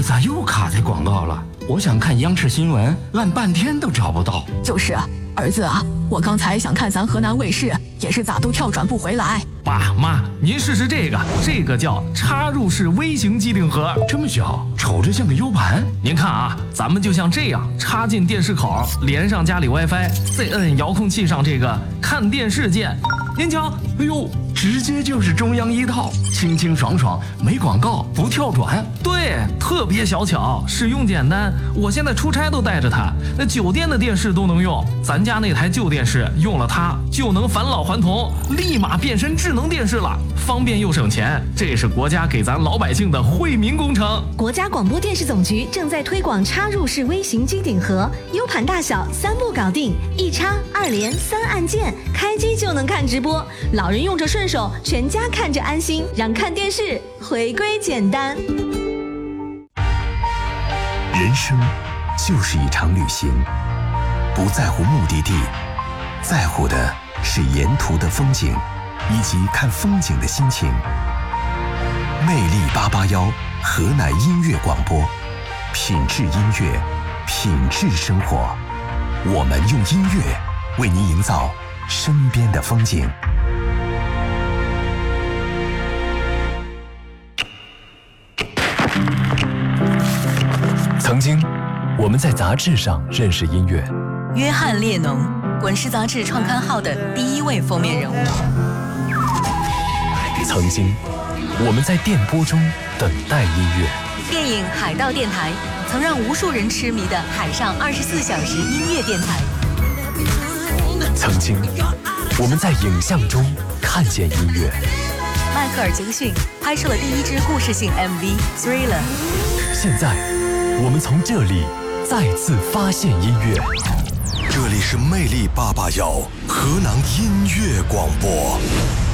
视咋又卡在广告了？我想看央视新闻，按半天都找不到。 就是啊，儿子啊，我刚才想看咱河南卫视，也是咋都跳转不回来。 爸妈，您试试这个叫插入式微型机顶盒， 这么小，瞅着像个 U 盘。 您看啊，咱们就像这样插进电视口，连上家里 WiFi， 再摁遥控器上这个看电视键。您瞧， 哎呦，直接就是中央一套，清清爽爽，没广告，不跳转。 对，特别小巧，使用简单。我现在出差都带着它，那酒店的电视都能用。咱家那台旧电视用了它就能返老还童，立马变身智能电视了，方便又省钱。这是国家给咱老百姓的惠民工程。 国家广播电视总局正在推广插入式微型机顶盒，U 盘大小3步搞定，一插2连3按键，开机就能看直播。老人用着顺手，全家看着安心，让看电视回归简单。 人生就是一场旅行，不在乎目的地，在乎的是沿途的风景以及看风景的心情。魅力881河南音乐广播，品质音乐，品质生活。我们用音乐为您营造身边的风景。曾经，我们在杂志上认识音乐。 约翰列侬，滚石杂志创刊号的第1位封面人物。 曾经，我们在电波中等待音乐。 电影《海盗电台》曾让无数人痴迷的海上24小时音乐电台。 曾经，我们在影像中看见音乐。 迈克尔·杰克逊拍摄了第1支故事性 MV《Thriller》。 现在，我们从这里再次发现音乐。 这里是魅力881河南音乐广播。